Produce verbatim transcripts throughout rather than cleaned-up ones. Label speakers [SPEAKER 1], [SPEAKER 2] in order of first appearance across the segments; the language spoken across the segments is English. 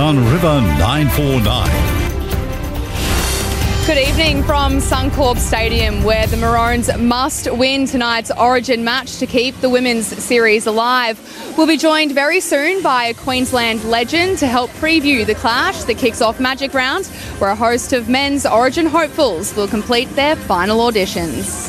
[SPEAKER 1] on River nine four nine.
[SPEAKER 2] Good evening from Suncorp Stadium, where the Maroons must win tonight's Origin match to keep the women's series alive. We'll be joined very soon by a Queensland legend to help preview the clash that kicks off Magic Round, where a host of men's Origin hopefuls will complete their final auditions.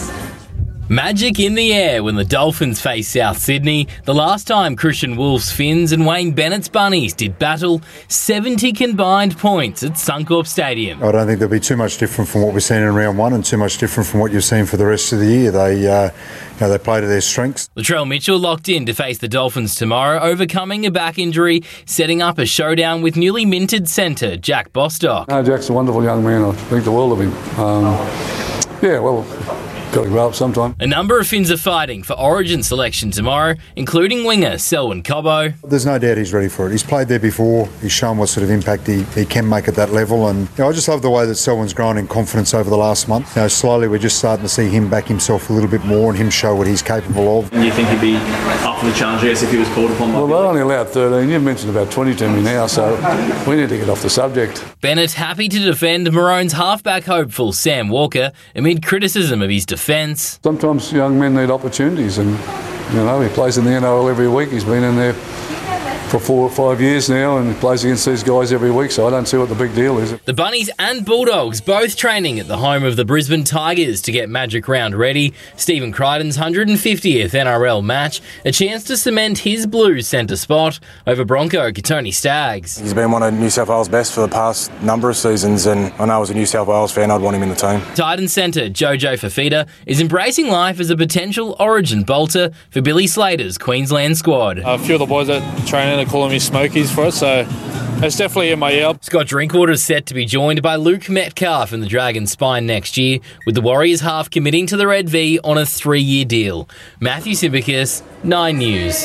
[SPEAKER 3] Magic in the air when the Dolphins face South Sydney. The last time Christian Wolf's Finns and Wayne Bennett's Bunnies did battle, seventy combined points at Suncorp Stadium.
[SPEAKER 4] I don't think there'll be too much different from what we've seen in round one and too much different from what you've seen for the rest of the year. They, uh, you know, they play to their strengths.
[SPEAKER 3] Latrell Mitchell locked in to face the Dolphins tomorrow, overcoming a back injury, setting up a showdown with newly minted centre Jack Bostock.
[SPEAKER 5] No, Jack's a wonderful young man. I think the world of him. Um, yeah, well... got to grow up sometime.
[SPEAKER 3] A number of Finns are fighting for Origin selection tomorrow, including winger Selwyn Cobbo.
[SPEAKER 4] There's no doubt he's ready for it. He's played there before. He's shown what sort of impact he, he can make at that level. And you know, I just love the way that Selwyn's grown in confidence over the last month. You know, slowly we're just starting to see him back himself a little bit more and him show what he's capable of.
[SPEAKER 6] Do you think he'd be up for the challenge, I guess, if he was called upon?
[SPEAKER 5] Well, we're only allowed thirteen. You've mentioned about twenty to me now, so we need to get off the subject.
[SPEAKER 3] Bennett happy to defend Maroons halfback hopeful Sam Walker amid criticism of his defence.
[SPEAKER 5] Sometimes young men need opportunities, and you know, he plays in the N R L every week. He's been in there for four or five years now and plays against these guys every week, so I don't see what the big deal is.
[SPEAKER 3] The Bunnies and Bulldogs both training at the home of the Brisbane Tigers to get Magic Round ready. Stephen Crichton's one hundred fiftieth N R L match, a chance to cement his Blues centre spot over Bronco Katoni Staggs.
[SPEAKER 7] He's been one of New South Wales' best for the past number of seasons, and I know as a New South Wales fan I'd want him in the team.
[SPEAKER 3] Titans centre Jojo Fafita is embracing life as a potential Origin bolter for Billy Slater's Queensland squad.
[SPEAKER 8] A few of the boys that training are calling me Smokies for it, so it's definitely in my ear.
[SPEAKER 3] Scott Drinkwater is set to be joined by Luke Metcalf in the Dragons' spine next year, with the Warriors half committing to the Red V on a three-year deal. Matthew Simbicus, Nine News.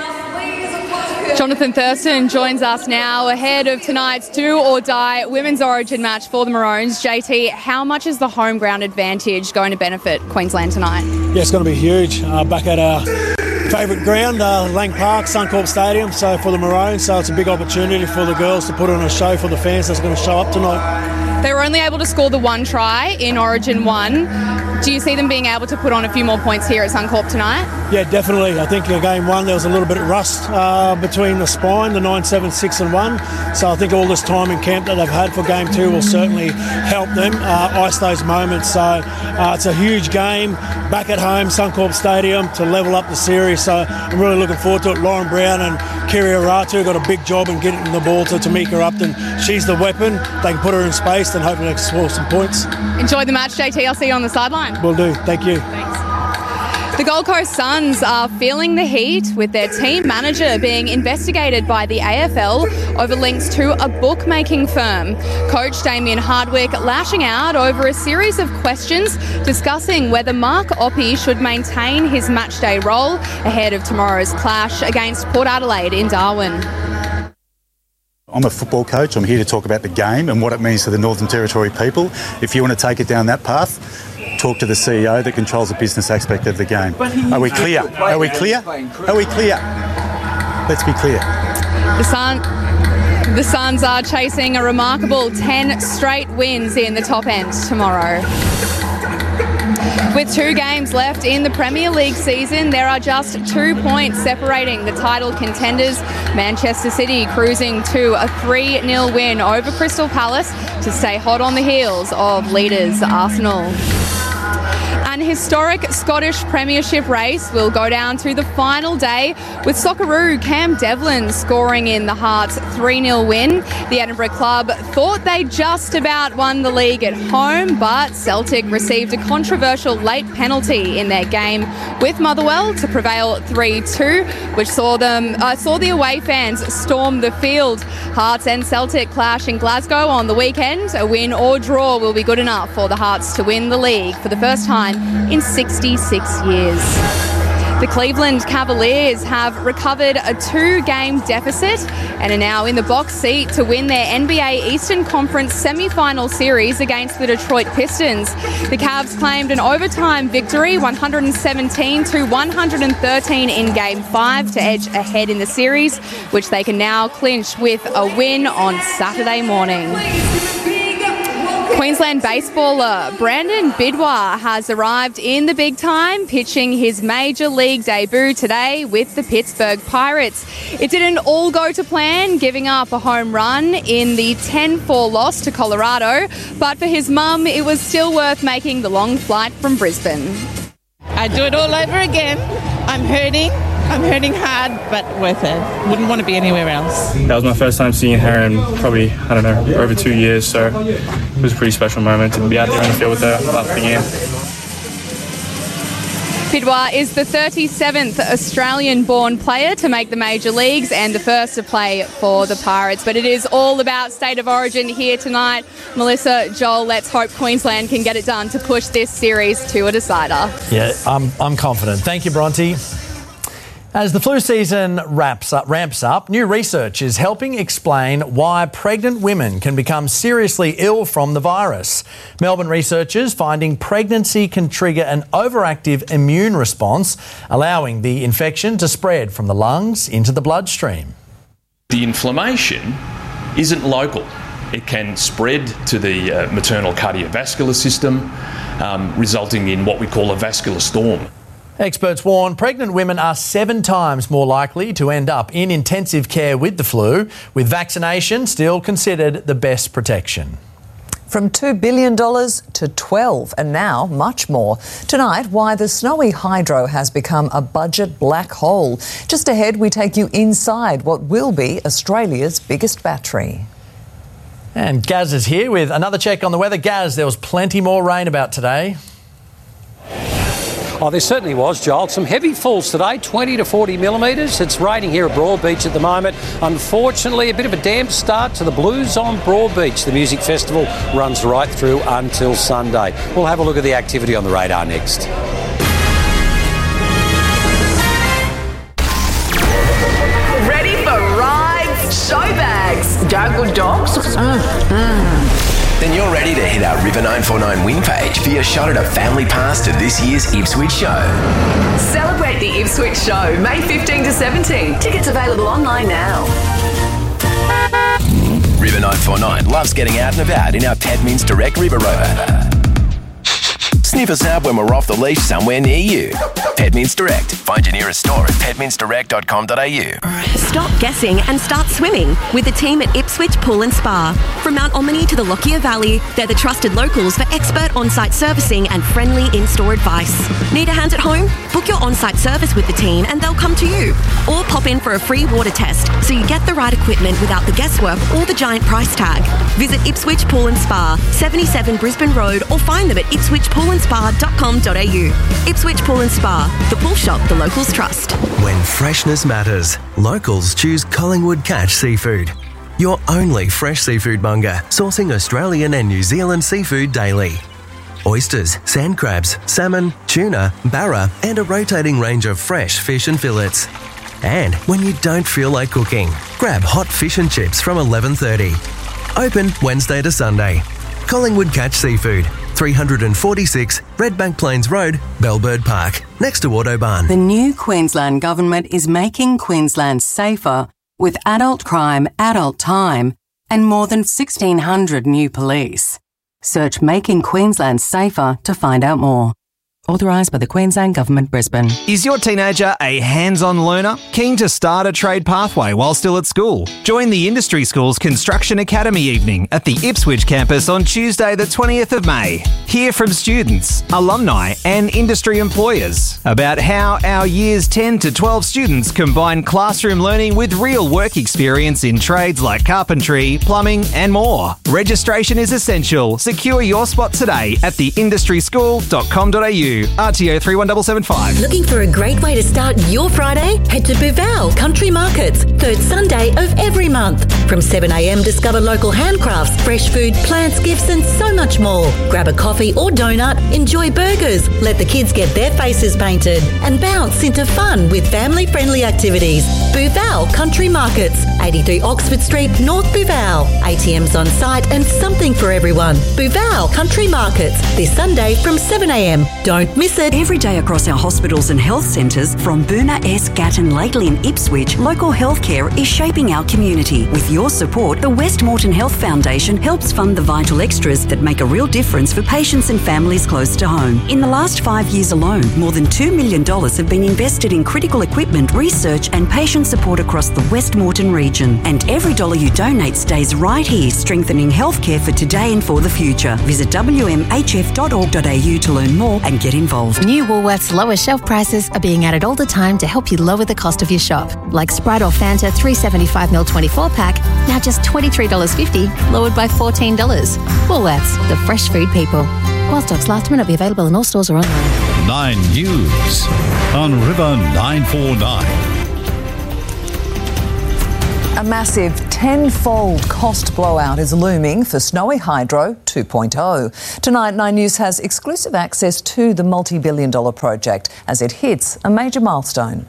[SPEAKER 2] Jonathan Thurston joins us now ahead of tonight's do-or-die women's Origin match for the Maroons. J T, how much is the home ground advantage going to benefit Queensland tonight?
[SPEAKER 9] Yeah, it's going to be huge. Uh, back at our favourite ground, uh, Lang Park, Suncorp Stadium, so for the Maroons, so it's a big opportunity for the girls to put on a show for the fans that's going to show up tonight.
[SPEAKER 2] They were only able to score the one try in Origin one. Do you see them being able to put on a few more points here at Suncorp tonight?
[SPEAKER 9] Yeah, definitely. I think in game one there was a little bit of rust uh, between the spine, the nine, seven, six and one. So I think all this time in camp that they've had for game two will certainly help them uh, ice those moments. So uh, it's a huge game back at home, Suncorp Stadium, to level up the series. So I'm really looking forward to it. Lauren Brown and Kiri Aratu got a big job in getting the ball to Tamika Upton. She's the weapon. They can put her in space and hopefully they can score some points.
[SPEAKER 2] Enjoy the match, J T. I'll see you on the sideline.
[SPEAKER 9] Will do. Thank you.
[SPEAKER 2] Thanks. The Gold Coast Suns are feeling the heat, with their team manager being investigated by the A F L over links to a bookmaking firm. Coach Damien Hardwick lashing out over a series of questions discussing whether Mark Oppie should maintain his matchday role ahead of tomorrow's clash against Port Adelaide in Darwin.
[SPEAKER 10] I'm a football coach. I'm here to talk about the game and what it means to the Northern Territory people. If you want to take it down that path, talk to the C E O that controls the business aspect of the game. Are we clear? Are we clear? Are we clear? Let's be clear.
[SPEAKER 2] The Sun, the Suns are chasing a remarkable ten straight wins in the top end tomorrow. With two games left in the Premier League season, there are just two points separating the title contenders. Manchester City cruising to a three nil win over Crystal Palace to stay hot on the heels of leaders Arsenal. An historic Scottish Premiership race will go down to the final day, with Socceroo Cam Devlin scoring in the Hearts' three nil win. The Edinburgh club thought they just about won the league at home, but Celtic received a controversial late penalty in their game with Motherwell to prevail three two, which saw them uh, saw the away fans storm the field. Hearts and Celtic clash in Glasgow on the weekend. A win or draw will be good enough for the Hearts to win the league for the first time in sixty-six years. The Cleveland Cavaliers have recovered a two-game deficit and are now in the box seat to win their N B A Eastern Conference semi-final series against the Detroit Pistons. The Cavs claimed an overtime victory, one seventeen to one thirteen in Game five to edge ahead in the series, which they can now clinch with a win on Saturday morning. Queensland baseballer Brandon Bidwar has arrived in the big time, pitching his major league debut today with the Pittsburgh Pirates. It didn't all go to plan, giving up a home run in the ten four loss to Colorado, but for his mum, it was still worth making the long flight from Brisbane.
[SPEAKER 11] I'd do it all over again. I'm hurting. I'm hurting hard, but worth it. Wouldn't want to be anywhere else.
[SPEAKER 12] That was my first time seeing her in probably, I don't know, over two years, so it was a pretty special moment to be out there on the field with her last game.
[SPEAKER 2] Bidwar is the thirty-seventh Australian-born player to make the major leagues and the first to play for the Pirates. But it is all about State of Origin here tonight. Melissa, Joel, let's hope Queensland can get it done to push this series to a decider.
[SPEAKER 13] Yeah, I'm, I'm confident. Thank you, Bronte. As the flu season wraps up, ramps up, new research is helping explain why pregnant women can become seriously ill from the virus. Melbourne researchers finding pregnancy can trigger an overactive immune response, allowing the infection to spread from the lungs into the bloodstream.
[SPEAKER 14] The inflammation isn't local. It can spread to the uh, maternal cardiovascular system, um, resulting in what we call a vascular storm.
[SPEAKER 13] Experts warn pregnant women are seven times more likely to end up in intensive care with the flu, with vaccination still considered the best protection.
[SPEAKER 15] From two billion dollars to twelve, and now much more. Tonight, why the snowy hydro has become a budget black hole. Just ahead, we take you inside what will be Australia's biggest battery.
[SPEAKER 13] And Gaz is here with another check on the weather. Gaz, there was plenty more rain about today.
[SPEAKER 16] Oh, there certainly was, Joel. Some heavy falls today, twenty to forty millimetres. It's raining here at Broadbeach at the moment. Unfortunately, a bit of a damp start to the Blues on Broadbeach. The music festival runs right through until Sunday. We'll have a look at the activity on the radar next.
[SPEAKER 17] Ready for rides, show bags, dog dogs? Mm, mm.
[SPEAKER 18] Then you're ready to hit our River nine four nine win page for your shot at a family pass to this year's Ipswich show.
[SPEAKER 17] Celebrate the Ipswich show, May fifteenth to seventeenth. Tickets available online now.
[SPEAKER 18] River nine four nine loves getting out and about in our Tedmin's Direct River Rover. Sniff us out when we're off the leash somewhere near you. Tedmin's Direct. Find your nearest store at tedmins direct dot com dot a u.
[SPEAKER 19] Stop guessing and start swimming with the team at Ipswich Pool and Spa. From Mount Omni to the Lockyer Valley, they're the trusted locals for expert on-site servicing and friendly in-store advice. Need a hand at home? Book your on-site service with the team and they'll come to you. Or pop in for a free water test so you get the right equipment without the guesswork or the giant price tag. Visit Ipswich Pool and Spa, seventy-seven Brisbane Road, or find them at ipswich pool and spa dot com dot a u. Ipswich Pool and Spa, the pool shop the locals trust.
[SPEAKER 20] When freshness matters, locals choose Collingwood Catch Seafood. Your only fresh seafood monger, sourcing Australian and New Zealand seafood daily. Oysters, sand crabs, salmon, tuna, barra, and a rotating range of fresh fish and fillets. And when you don't feel like cooking, grab hot fish and chips from eleven thirty. Open Wednesday to Sunday. Collingwood Catch Seafood, three forty-six Redbank Plains Road, Bellbird Park, next to Autobahn.
[SPEAKER 21] The new Queensland Government is making Queensland safer with adult crime, adult time, and more than sixteen hundred new police. Search Making Queensland Safer to find out more. Authorised by the Queensland Government, Brisbane.
[SPEAKER 22] Is your teenager a hands-on learner? Keen to start a trade pathway while still at school? Join the Industry School's Construction Academy evening at the Ipswich campus on Tuesday the twentieth of May. Hear from students, alumni and industry employers about how our years ten to twelve students combine classroom learning with real work experience in trades like carpentry, plumbing and more. Registration is essential. Secure your spot today at the industry school dot com dot a u. you. R T O three one seven seven five.
[SPEAKER 1] Looking for a great way to start your Friday? Head to Buval Country Markets, third Sunday of every month. From seven a m, discover local handcrafts, fresh food, plants, gifts and so much more. Grab a coffee or donut, enjoy burgers, let the kids get their faces painted and bounce into fun with family-friendly activities. Buval Country Markets, eighty-three Oxford Street, North Buval. A T Ms on site and something for everyone. Buval Country Markets, this Sunday from seven a m. Don't miss it.
[SPEAKER 4] Every day across our hospitals and health centres, from Boona, S, Gatton, Lakely and Ipswich, local healthcare is shaping our community. With your support, the West Moreton Health Foundation helps fund the vital extras that make a real difference for patients and families close to home. In the last five years alone, more than two million dollars have been invested in critical equipment, research and patient support across the West Moreton region. And every dollar you donate stays right here, strengthening healthcare for today and for the future. Visit w m h f dot org dot a u to learn more and get involved.
[SPEAKER 23] New Woolworths lower shelf prices are being added all the time to help you lower the cost of your shop. Like Sprite or Fanta three seventy-five milliliter twenty-four pack, now just twenty-three dollars fifty, lowered by fourteen dollars. Woolworths, the fresh food people. While stocks last, may not be available in all stores or online.
[SPEAKER 24] Nine News on River nine four nine.
[SPEAKER 15] A massive tenfold cost blowout is looming for Snowy Hydro two point oh. Tonight, Nine News has exclusive access to the multi-billion dollar project as it hits a major milestone.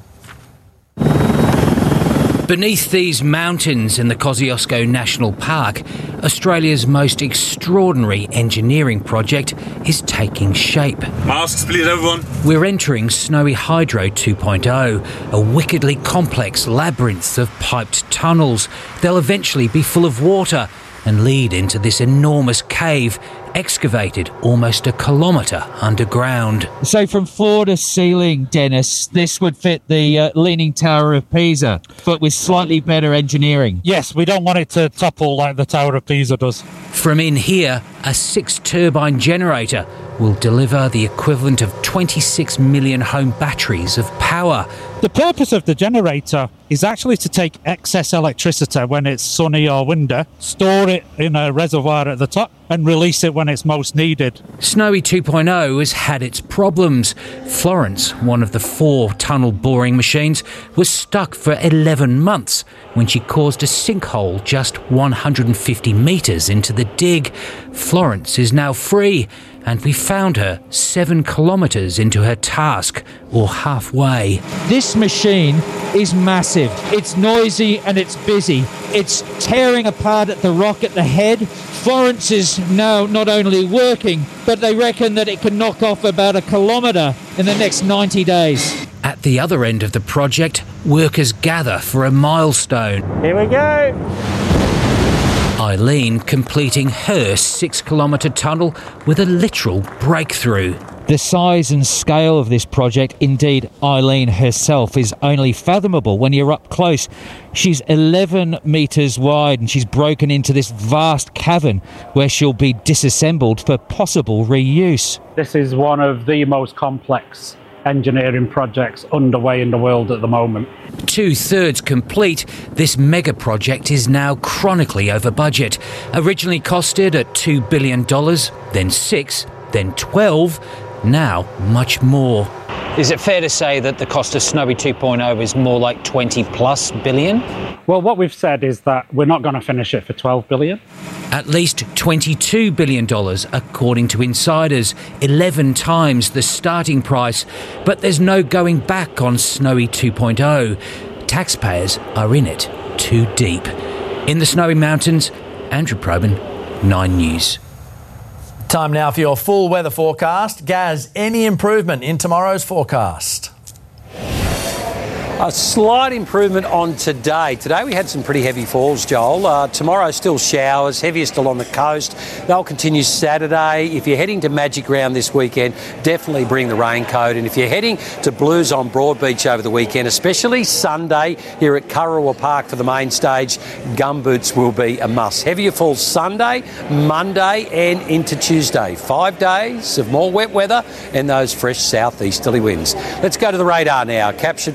[SPEAKER 25] Beneath these mountains in the Kosciuszko National Park, Australia's most extraordinary engineering project is taking shape.
[SPEAKER 26] Masks, please, everyone.
[SPEAKER 25] We're entering Snowy Hydro two point oh, a wickedly complex labyrinth of piped tunnels. They'll eventually be full of water and lead into this enormous cave, excavated almost a kilometre underground.
[SPEAKER 27] So from floor to ceiling, Dennis, this would fit the uh, Leaning Tower of Pisa, but with slightly better engineering.
[SPEAKER 9] Yes, we don't want it to topple like the Tower of Pisa does.
[SPEAKER 25] From in here, a six-turbine generator will deliver the equivalent of twenty-six million home batteries of power.
[SPEAKER 9] The purpose of the generator is actually to take excess electricity when it's sunny or windy, store it in a reservoir at the top and release it when it's most needed.
[SPEAKER 25] Snowy two point oh has had its problems. Florence, one of the four tunnel boring machines, was stuck for eleven months when she caused a sinkhole just one hundred fifty metres into the dig. Florence is now free, and we found her seven kilometres into her task, or halfway.
[SPEAKER 27] This machine is massive. It's noisy and it's busy. It's tearing apart at the rock at the head. Florence is now not only working, but they reckon that it can knock off about a kilometre in the next ninety days.
[SPEAKER 25] At the other end of the project, workers gather for a milestone.
[SPEAKER 27] Here we go.
[SPEAKER 25] Eileen completing her six-kilometre tunnel with a literal breakthrough.
[SPEAKER 27] The size and scale of this project, indeed Eileen herself, is only fathomable when you're up close. She's eleven metres wide and she's broken into this vast cavern where she'll be disassembled for possible reuse.
[SPEAKER 9] This is one of the most complex engineering projects underway in the world at the moment.
[SPEAKER 25] Two-thirds complete, this mega project is now chronically over budget. Originally costed at two billion dollars, then six, then twelve, now much more.
[SPEAKER 16] Is it fair to say that the cost of Snowy two point oh is more like twenty plus billion?
[SPEAKER 9] Well, what we've said is that we're not going to finish it for twelve billion.
[SPEAKER 25] At least twenty-two billion dollars, according to insiders, eleven times the starting price. But there's no going back on Snowy two point oh. Taxpayers are in it too deep. In the Snowy Mountains, Andrew Probyn, Nine News.
[SPEAKER 13] Time now for your full weather forecast. Gaz, any improvement in tomorrow's forecast?
[SPEAKER 16] A slight improvement on today. Today we had some pretty heavy falls, Joel. Uh, tomorrow still showers, heaviest along the coast. They'll continue Saturday. If you're heading to Magic Round this weekend, definitely bring the raincoat. And if you're heading to Blues on Broadbeach over the weekend, especially Sunday here at Kurrawa Park for the main stage, gumboots will be a must. Heavier falls Sunday, Monday and into Tuesday. Five days of more wet weather and those fresh southeasterly winds. Let's go to the radar now. Captured from uh,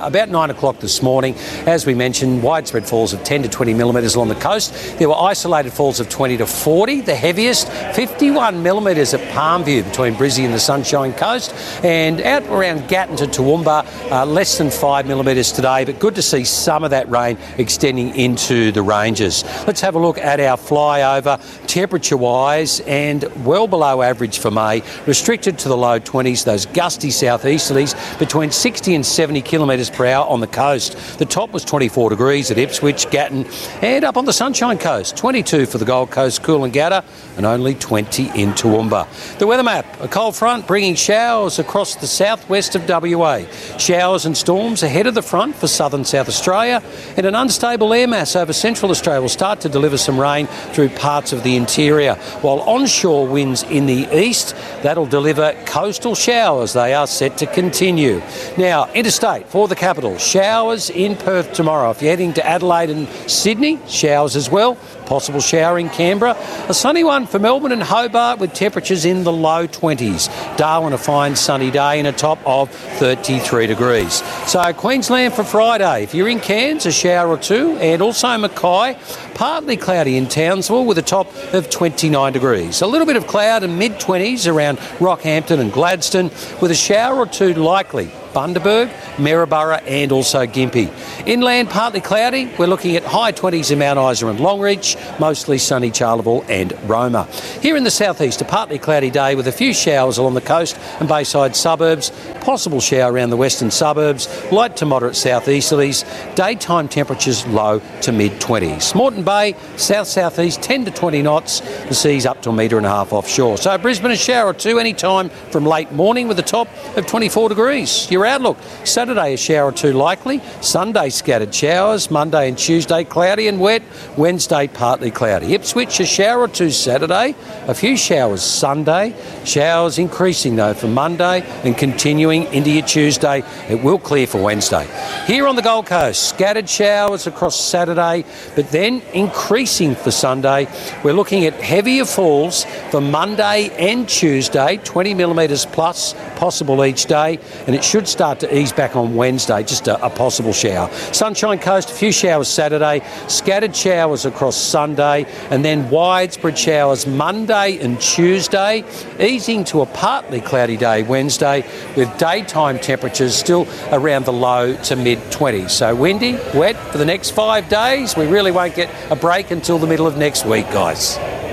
[SPEAKER 16] about nine o'clock this morning. As we mentioned, widespread falls of ten to twenty millimetres along the coast. There were isolated falls of twenty to forty. The heaviest, fifty-one millimetres at Palmview between Brizzy and the Sunshine Coast. And out around Gatton to Toowoomba, uh, less than five millimetres today. But good to see some of that rain extending into the ranges. Let's have a look at our flyover temperature-wise, and well below average for May. Restricted to the low twenties, those gusty southeasterlies between sixty and seventy kilometres per hour on the coast. The top was twenty-four degrees at Ipswich, Gatton, and up on the Sunshine Coast, twenty-two for the Gold Coast, Coolangatta, and only twenty in Toowoomba. The weather map, a cold front bringing showers across the southwest of W A. Showers and storms ahead of the front for southern South Australia, and an unstable air mass over central Australia will start to deliver some rain through parts of the interior, while onshore winds in the east, that'll deliver coastal showers. They are set to continue. Now, interstate for the capital, showers in Perth tomorrow. If you're heading to Adelaide and Sydney, showers as well. Possible shower in Canberra. A sunny one for Melbourne and Hobart with temperatures in the low twenties. Darwin, a fine sunny day and a top of thirty-three degrees. So Queensland for Friday. If you're in Cairns, a shower or two, and also Mackay, partly cloudy in Townsville with a top of twenty-nine degrees. A little bit of cloud and mid twenties around Rockhampton and Gladstone with a shower or two likely. Bundaberg, Maryborough and also Gympie. Inland partly cloudy. We're looking at high twenties in Mount Isa and Longreach, mostly sunny Charleville and Roma. Here in the southeast, a partly cloudy day with a few showers along the coast and bayside suburbs. Possible shower around the western suburbs. Light to moderate southeasterlies. Daytime temperatures low to mid twenties. Moreton Bay, south-southeast, ten to twenty knots. The sea's up to a metre and a half offshore. So Brisbane, a shower or two any time from late morning with a top of twenty-four degrees. Your outlook, Saturday a shower or two likely, Sunday scattered showers, Monday and Tuesday cloudy and wet, Wednesday partly cloudy. Ipswich a shower or two Saturday, a few showers Sunday, showers increasing though for Monday and continuing into your Tuesday. It will clear for Wednesday. Here on the Gold Coast, scattered showers across Saturday, but then increasing for Sunday. We're looking at heavier falls for Monday and Tuesday, twenty millimetres plus possible each day, and it should start to ease back on Wednesday, just a, a possible shower. Sunshine Coast, a few showers Saturday, scattered showers across Sunday, and then widespread showers Monday and Tuesday, easing to a partly cloudy day Wednesday, with daytime temperatures still around the low to mid twenties. So windy, wet for the next five days. We really won't get a break until the middle of next week, guys.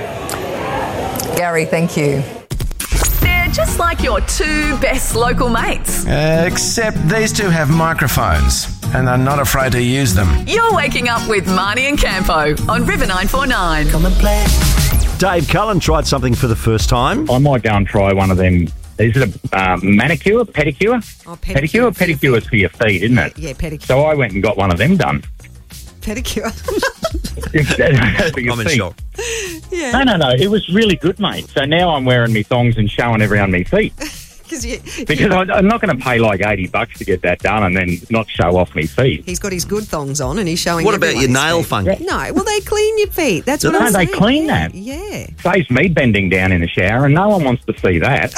[SPEAKER 15] Gary, thank you.
[SPEAKER 17] Just like your two best local mates.
[SPEAKER 18] Uh, except these two have microphones and are not afraid to use them.
[SPEAKER 17] You're waking up with Marnie and Campo on River nine four nine. Come and play.
[SPEAKER 3] Dave Cullen tried something for the first time.
[SPEAKER 5] I might go and try one of them. Is it a um, manicure, pedicure?
[SPEAKER 6] Oh, pedicure.
[SPEAKER 5] Pedicure, pedicure is for your feet, isn't it?
[SPEAKER 6] Yeah, pedicure.
[SPEAKER 5] So I went and got one of them done.
[SPEAKER 6] Pedicure.
[SPEAKER 5] I'm
[SPEAKER 3] in shock.
[SPEAKER 6] Yeah.
[SPEAKER 5] No, no, no. It was really good, mate. So now I'm wearing me thongs and showing everyone me feet.
[SPEAKER 6] you,
[SPEAKER 5] because
[SPEAKER 6] you,
[SPEAKER 5] I, I'm not going to pay like eighty bucks to get that done and then not show off me feet.
[SPEAKER 6] He's got his good thongs on and he's showing.
[SPEAKER 3] What about your nail
[SPEAKER 6] feet.
[SPEAKER 3] funky?
[SPEAKER 6] No, well they clean your feet. That's
[SPEAKER 5] no,
[SPEAKER 6] what I'm
[SPEAKER 5] they
[SPEAKER 6] saying.
[SPEAKER 5] clean
[SPEAKER 6] yeah.
[SPEAKER 5] that.
[SPEAKER 6] Yeah.
[SPEAKER 5] Saves me bending down in the shower and no one wants to see that.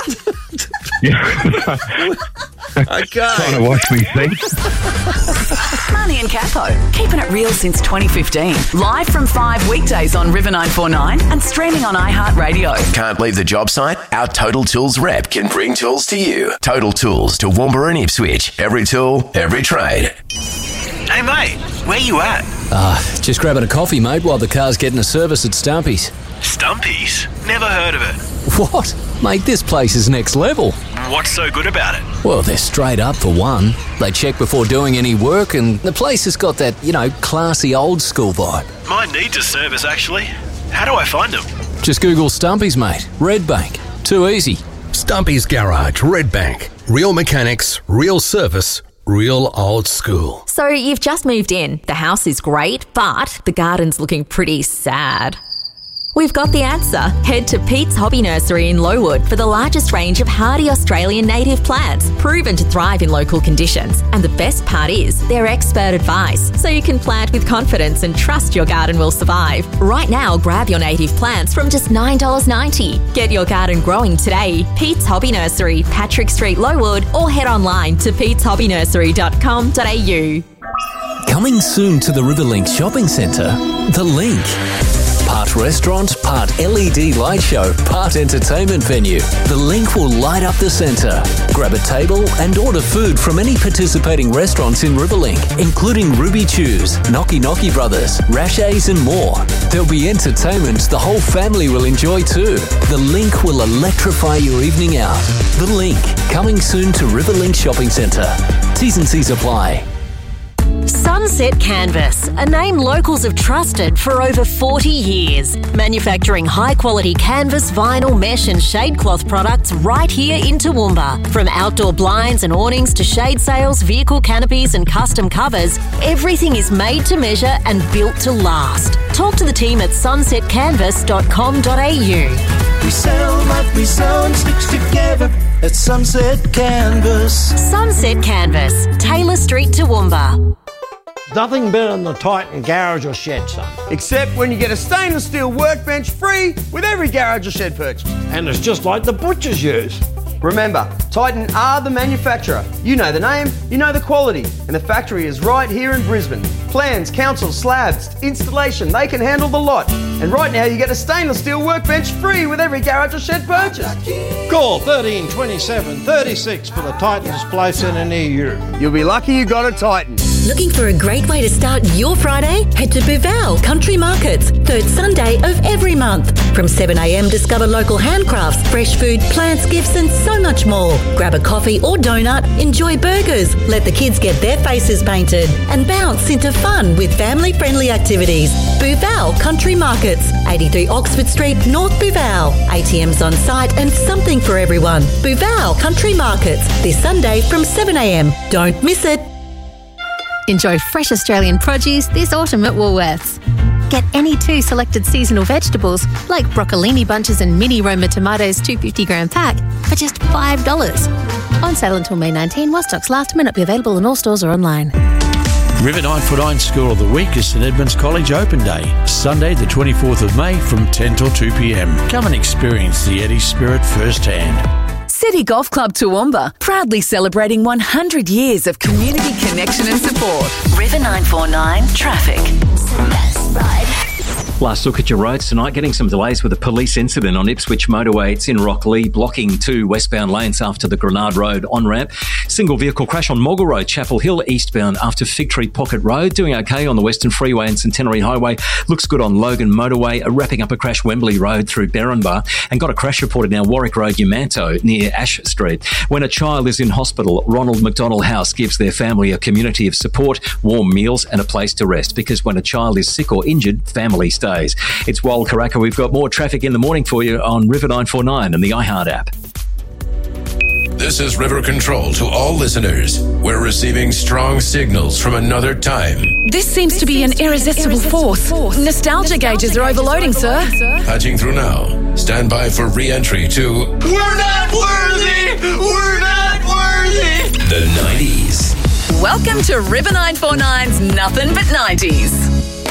[SPEAKER 3] Okay.
[SPEAKER 5] Trying to wash me feet.
[SPEAKER 17] Marnie and Capo, keeping it real since twenty fifteen. Live from five weekdays on River nine four nine and streaming on iHeartRadio.
[SPEAKER 18] Can't leave the job site? Our Total Tools rep can bring tools to you. Total Tools to Toowoomba and Ipswich. Every tool, every trade.
[SPEAKER 7] Hey mate, where you at?
[SPEAKER 8] Ah, uh, just grabbing a coffee, mate, while the car's getting a service at Stumpy's.
[SPEAKER 7] Stumpy's? Never heard of it.
[SPEAKER 8] What? Mate, this place is next level.
[SPEAKER 7] What's so good about it?
[SPEAKER 8] Well, they're straight up for one. They check before doing any work, and the place has got that, you know, classy old school vibe.
[SPEAKER 7] Mine needs a service, actually. How do I find them?
[SPEAKER 8] Just Google Stumpy's, mate. Red Bank. Too easy.
[SPEAKER 10] Stumpy's Garage, Red Bank. Real mechanics, real service, real old school.
[SPEAKER 26] So you've just moved in. The house is great, but the garden's looking pretty sad.
[SPEAKER 2] We've got the answer. Head to Pete's Hobby Nursery in Lowood for the largest range of hardy Australian native plants, proven to thrive in local conditions. And the best part is, they're expert advice, so you can plant with confidence and trust your garden will survive. Right now, grab your native plants from just nine dollars ninety. Get your garden growing today. Pete's Hobby Nursery, Patrick Street, Lowood, or head online to petes hobby nursery dot com dot a u.
[SPEAKER 8] Coming soon to the Riverlink Shopping Centre, The Link. Part restaurant, part L E D light show, part entertainment venue. The Link will light up the centre. Grab a table and order food from any participating restaurants in Riverlink, including Ruby Chews, Knocky Knocky Brothers, Rashay's and more. There'll be entertainment the whole family will enjoy too. The Link will electrify your evening out. The Link, coming soon to Riverlink Shopping Centre. T's and C's apply.
[SPEAKER 11] Sunset Canvas, a name locals have trusted for over forty years. Manufacturing high-quality canvas, vinyl, mesh and shade cloth products right here in Toowoomba. From outdoor blinds and awnings to shade sails, vehicle canopies and custom covers, everything is made to measure and built to last. Talk to the team at sunset canvas dot com dot a u.
[SPEAKER 12] We sell what we sew and stitch together at Sunset Canvas.
[SPEAKER 11] Sunset Canvas, Taylor Street, Toowoomba.
[SPEAKER 14] Nothing better than the Titan garage or shed, son.
[SPEAKER 19] Except when you get a stainless steel workbench free with every garage or shed purchase.
[SPEAKER 14] And it's just like the butchers use.
[SPEAKER 19] Remember, Titan are the manufacturer. You know the name, you know the quality, and the factory is right here in Brisbane. Plans, council, slabs, installation, they can handle the lot. And right now you get a stainless steel workbench free with every garage or shed purchase.
[SPEAKER 14] Call thirteen twenty-seven thirty-six for the Titan Display Centre near you.
[SPEAKER 19] You'll be lucky you got a Titan.
[SPEAKER 1] Looking for a great way to start your Friday? Head to Buval Country Markets, third Sunday of every month. From seven a m, discover local handcrafts, fresh food, plants, gifts and so much more. Grab a coffee or donut, enjoy burgers, let the kids get their faces painted and bounce into fun with family-friendly activities. Buval Country Markets, eighty-three Oxford Street, North Buval. A T Ms on site and something for everyone. Buval Country Markets, this Sunday from seven a m. Don't miss it.
[SPEAKER 23] Enjoy fresh Australian produce this autumn at Woolworths. Get any two selected seasonal vegetables like broccolini bunches and mini Roma tomatoes two hundred fifty gram pack for just five dollars. On sale until May nineteenth while stocks last, may not be available in all stores or online.
[SPEAKER 24] River nine forty-nine School of the Week is St Edmunds College Open Day, Sunday the twenty-fourth of May from ten till two p m. Come and experience the Eddie spirit firsthand.
[SPEAKER 17] City Golf Club Toowoomba, proudly celebrating one hundred years of community connection and support. River nine forty-nine Traffic.
[SPEAKER 20] Last look at your roads tonight. Getting some delays with a police incident on Ipswich Motorway. It's in Rocklea, blocking two westbound lanes after the Grenard Road on-ramp. Single vehicle crash on Moggle Road, Chapel Hill, eastbound after Fig Tree Pocket Road. Doing okay on the Western Freeway and Centenary Highway. Looks good on Logan Motorway. Wrapping up a crash Wembley Road through Berrinba. And got a crash reported now Warwick Road, Umanto, near Ash Street. When a child is in hospital, Ronald McDonald House gives their family a community of support, warm meals and a place to rest. Because when a child is sick or injured, family stays. It's Wal Karaka. We've got more traffic in the morning for you on River nine forty-nine and the iHeart app.
[SPEAKER 26] This is River Control to all listeners. We're receiving strong signals from another time.
[SPEAKER 17] This seems to be an irresistible force. Nostalgia gauges are overloading, sir.
[SPEAKER 26] Patching through now. Stand by for re-entry to
[SPEAKER 12] We're not worthy! We're not worthy!
[SPEAKER 26] the nineties.
[SPEAKER 17] Welcome to River nine forty-nine's Nothing But nineties.